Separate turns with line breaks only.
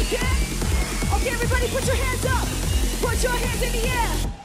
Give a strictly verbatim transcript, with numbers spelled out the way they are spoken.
can. Okay, everybody, put your hands up. Put your hands in the air.